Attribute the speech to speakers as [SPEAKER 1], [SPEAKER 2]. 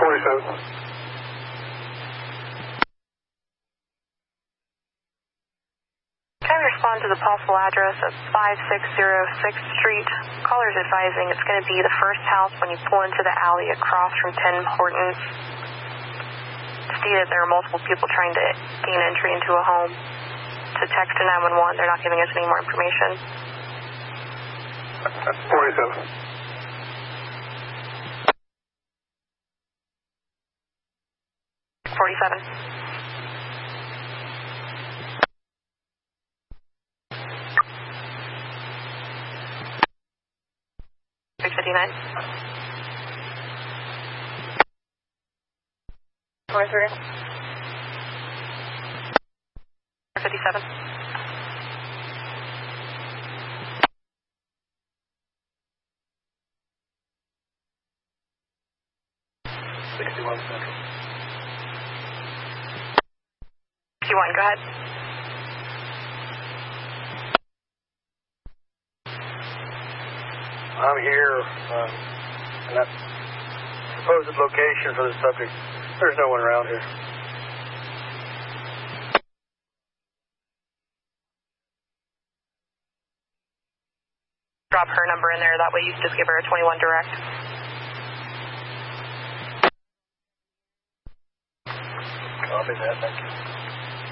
[SPEAKER 1] 47.
[SPEAKER 2] Can I respond to the possible address of 5606th Street? Caller's advising it's going to be the first house when you pull into the alley across from 10 Hortons. Stated there are multiple people trying to gain entry into a home. To text to 911, they're not giving us any more information.
[SPEAKER 1] 47.
[SPEAKER 2] $659. 43. 57.
[SPEAKER 1] 61 Central.
[SPEAKER 2] 61, go ahead.
[SPEAKER 1] I'm here, and that supposed location for the subject, there's no one around here.
[SPEAKER 2] Drop her number in there, that way you can just give her a 21 direct.
[SPEAKER 1] Copy that, thank you.